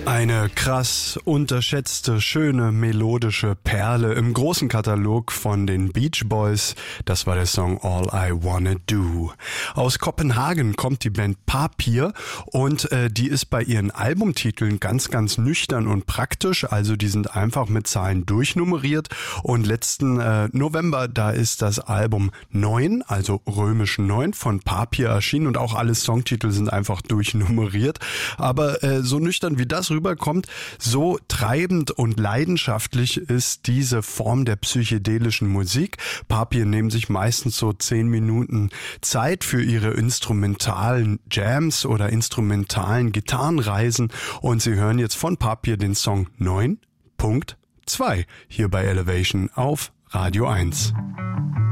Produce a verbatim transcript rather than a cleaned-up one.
Eine krass unterschätzte, schöne, melodische Perle im großen Katalog von den Beach Boys. Das war der Song All I Wanna Do. Aus Kopenhagen kommt die Band Papier und äh, die ist bei ihren Albumtiteln ganz, ganz nüchtern und praktisch. Also die sind einfach mit Zahlen durchnummeriert. Und letzten äh, November, da ist das Album neun, also römisch neun, von Papier erschienen und auch alle Songtitel sind einfach durchnummeriert. Aber äh, so nüchtern wie das rüberkommt, so treibend und leidenschaftlich ist diese Form der psychedelischen Musik. Papier nehmen sich meistens so zehn Minuten Zeit für ihre instrumentalen Jams oder instrumentalen Gitarrenreisen und Sie hören jetzt von Papier den Song neun Punkt zwei hier bei Elevation auf Radio eins.